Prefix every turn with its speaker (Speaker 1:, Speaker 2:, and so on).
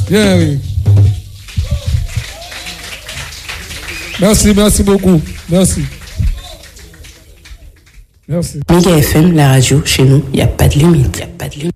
Speaker 1: Bien, oui. Merci beaucoup. Merci.
Speaker 2: Méga FM, la radio, chez nous, il n'y a pas de limite.